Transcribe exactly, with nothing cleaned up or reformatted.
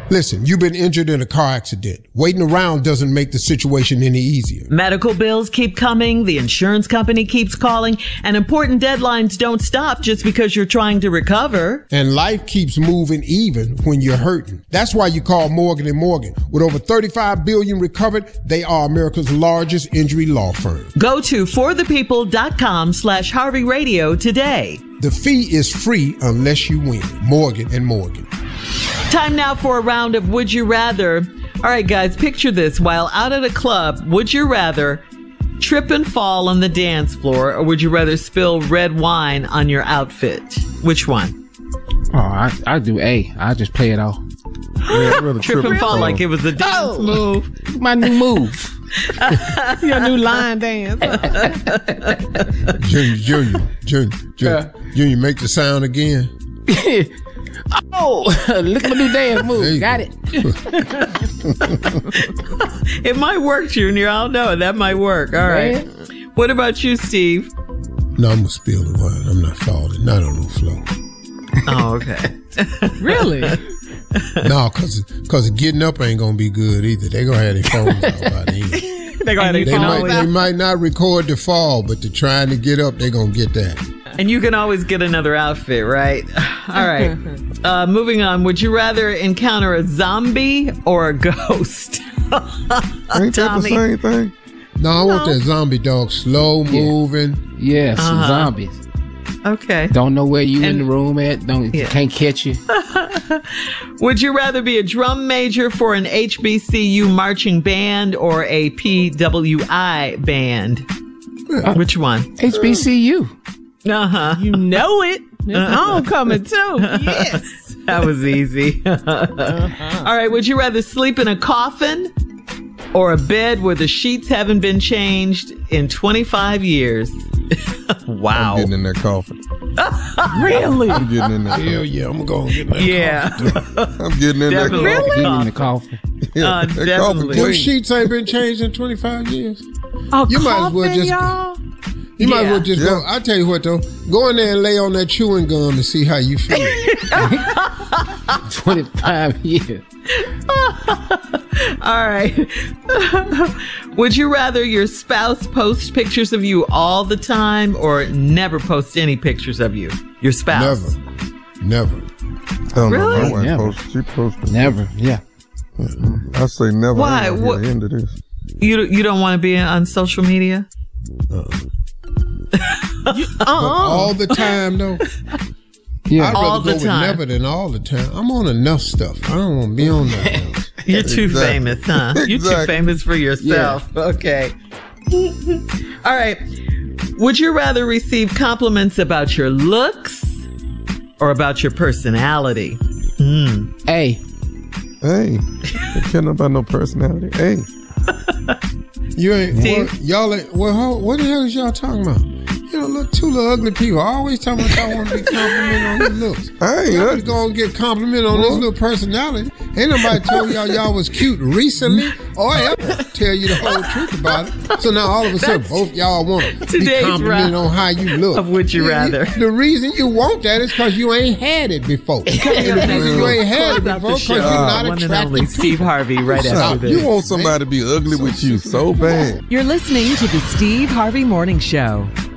Listen, you've been injured in a car accident. Waiting around doesn't make the situation any easier. Medical bills keep coming, the insurance company keeps calling, and important deadlines don't stop just because you're trying to recover. And life keeps moving even when you're hurting. That's why you call Morgan and Morgan. With over thirty-five billion dollars recovered, they are America's largest injury law firm. Go to forthepeople.com slash Harvey Radio today. The fee is free unless you win. Morgan and Morgan. Time now for a round of Would You Rather. All right, guys, picture this. While out at a club, would you rather trip and fall on the dance floor, or would you rather spill red wine on your outfit? Which one? Oh, I I do A. I just play it off. Yeah, trip, trip and fall like it was a dance oh, move. My new move. Your new line dance. Junior, Junior, Junior, Junior, uh, Junior, make the sound again. Oh, look at my new dance move. Got it. It might work, Junior. I don't know. That might work. All right. Man. What about you, Steve? No, I'm going to spill the wine. I'm not falling. Not on no floor. Oh, okay. Really? No, because because getting up ain't going to be good either. They're going to have their phones out by then. They're going to they, might, they might not record the fall, but they're trying to get up, they're going to get that. And you can always get another outfit, right? All right. Uh, moving on. Would you rather encounter a zombie or a ghost? Ain't that the same thing? No, I no. want that zombie dog. Slow moving. Yeah, some uh-huh. zombies. Okay. Don't know where you and, in the room at. Don't yeah. Can't catch you. Would you rather be a drum major for an H B C U marching band or a P W I band? Uh, Which one? H B C U. Uh-huh. You know it. It's uh-huh. homecoming too. Yes. That was easy. uh-huh. All right. Would you rather sleep in a coffin or a bed where the sheets haven't been changed in twenty-five years? Wow. I'm getting in that coffin. Really? I'm getting in that. Hell yeah, I'm going to get in that yeah. coffin. I'm getting in definitely. that coffin. Getting in the coffin. Yeah, uh, that definitely. coffin Them sheets ain't been changed in twenty-five years. A you coffin, might as well just y'all? You yeah. might as well just yeah. go. I tell you what though, go in there and lay on that chewing gum and see how you feel. twenty-five years. All right. Would you rather your spouse post pictures of you all the time or never post any pictures of you? Your spouse? Never. Never. Hell really? No, my wife never. Posts, she posted. Never. Yeah. I say never. Why? I What? The end of this. You you don't want to be on social media? Uh-uh. you, uh-uh. All the time though. Yeah. I'd all rather the go time. with never than all the time. I'm on enough stuff. I don't want to be on nothing else. You're too Exactly. famous, huh? You're Exactly. too famous for yourself. Yeah. Okay. All right. Would you rather receive compliments about your looks or about your personality? Mm. A. Hey, I can't know about no personality. Hey. You ain't, what, y'all ain't, well, how, what the hell is y'all talking about? You know, look, two little ugly people always talking about y'all want to be complimented on his looks. I ain't y'all just gonna get complimented on this little personality. Ain't nobody told y'all y'all was cute recently or ever tell you the whole truth about it. So now all of a sudden, both y'all want to be complimented on how you look. Of would you rather? The reason you want that is because you ain't had it before. And the reason you ain't had it before because you're not One and attracted only to Steve Harvey right Stop. after this. You want somebody to be ugly with you so bad. You're listening to the Steve Harvey Morning Show.